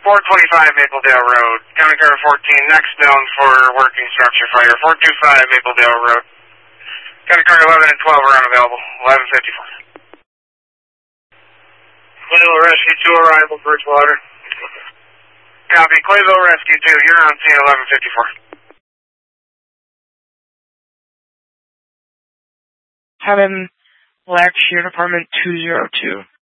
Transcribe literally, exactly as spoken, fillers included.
four twenty-five Mapledale Road, County Car fourteen, next known for working structure fire. four two five Mapledale Road. County Car eleven and twelve are unavailable. eleven fifty-four. Clayville Rescue two arrival, Bridgewater. Copy. Clayville Rescue two, you're on scene eleven fifty-four. Have him Black Shear Department two zero two.